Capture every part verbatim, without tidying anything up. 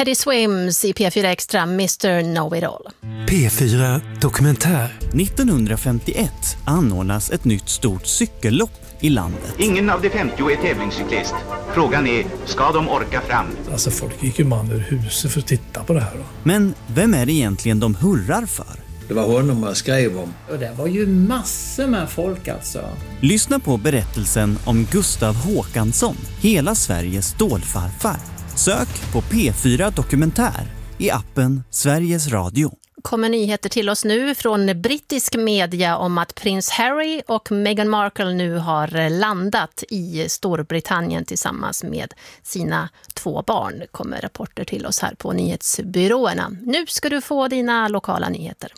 Teddy Swims i P fyra Extra, mister Know-It-All. P fyra Dokumentär. nittonhundrafemtioett anordnas ett nytt stort cykellopp i landet. Ingen av de femtio är tävlingscyklist. Frågan är, ska de orka fram? Alltså folk gick ju man ur huset för att titta på det här då. Men vem är det egentligen de hurrar för? Det var honom man skrev om. Och det var ju massor med folk alltså. Lyssna på berättelsen om Gustav Håkansson, hela Sveriges stålfarfar. Sök på P fyra Dokumentär i appen Sveriges Radio. Kommer nyheter till oss nu från brittisk media om att prins Harry och Meghan Markle nu har landat i Storbritannien tillsammans med sina två barn. Det kommer rapporter till oss här på nyhetsbyråerna. Nu ska du få dina lokala nyheter.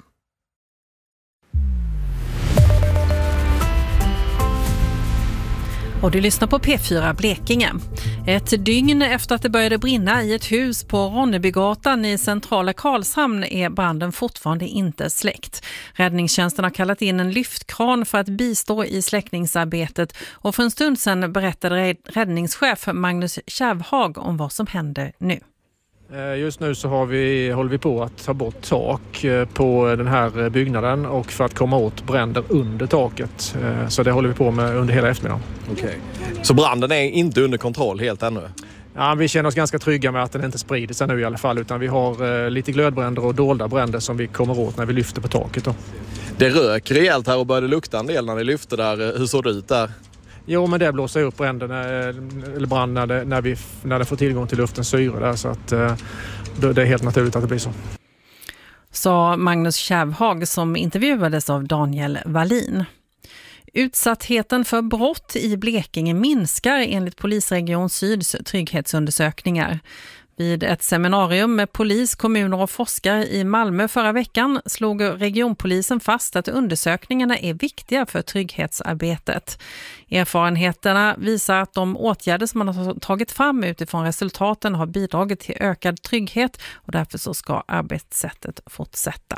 Och du lyssnar på P fyra Blekinge. Ett dygn efter att det började brinna i ett hus på Ronnebygatan i centrala Karlshamn är branden fortfarande inte släckt. Räddningstjänsten har kallat in en lyftkran för att bistå i släckningsarbetet och för en stund sedan berättade räddningschef Magnus Kärvhag om vad som händer nu. Just nu så har vi, håller vi på att ta bort tak på den här byggnaden och för att komma åt bränder under taket. Så det håller vi på med under hela eftermiddagen. Okej. Så branden är inte under kontroll helt ännu? Ja, vi känner oss ganska trygga med att den inte sprider sig nu i alla fall, utan vi har lite glödbränder och dolda bränder som vi kommer åt när vi lyfter på taket då. Det rök rejält här och började lukta en del när ni lyfte där. Hur såg det ut där? Jo, men det blåser upp bränden eller brand när det, när vi när det får tillgång till luftens syre där, så att det är helt naturligt att det blir så. Sa Magnus Kärvhag som intervjuades av Daniel Wallin. Utsattheten för brott i Blekinge minskar enligt Polisregion Syds trygghetsundersökningar. Vid ett seminarium med polis, kommuner och forskare i Malmö förra veckan slog regionpolisen fast att undersökningarna är viktiga för trygghetsarbetet. Erfarenheterna visar att de åtgärder som man har tagit fram utifrån resultaten har bidragit till ökad trygghet och därför så ska arbetssättet fortsätta.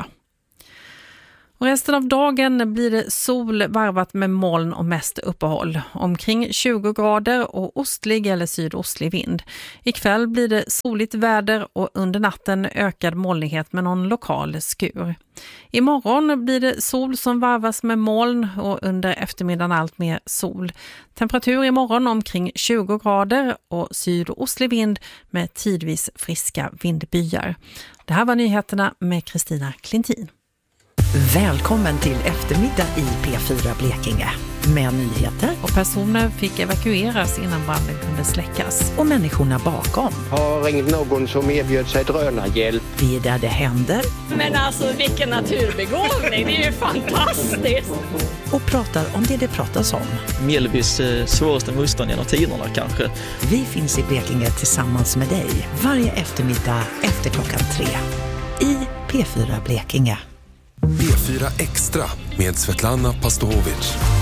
Och resten av dagen blir det sol varvat med moln och mest uppehåll. Omkring tjugo grader och ostlig eller sydostlig vind. Ikväll blir det soligt väder och under natten ökad molnighet med någon lokal skur. Imorgon blir det sol som varvas med moln och under eftermiddagen allt mer sol. Temperatur imorgon omkring tjugo grader och sydostlig vind med tidvis friska vindbyar. Det här var nyheterna med Kristina Klintin. Välkommen till eftermiddag i P fyra Blekinge med nyheter. Och personer fick evakueras innan branden kunde släckas. Och människorna bakom. Har ringt någon som erbjöd sig drönarhjälp. Vi är där det händer. Men alltså vilken naturbegåvning, det är ju fantastiskt. Och pratar om det det pratas om. Mjällbys eh, svåraste motstånd genom tiderna kanske. Vi finns i Blekinge tillsammans med dig varje eftermiddag efter klockan tre. I P fyra Blekinge. P fyra Extra med Svetlana Pastovic.